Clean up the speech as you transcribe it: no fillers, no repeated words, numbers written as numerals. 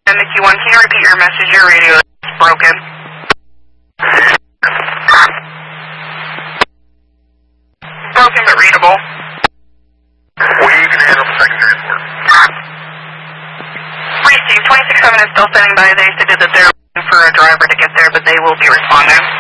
MQ1, can you repeat your message? Your radio is broken. Broken but readable. We can handle the second transport. Steve, 267 is still standing by. They stated that they're looking for a driver to get there, but they will be responding.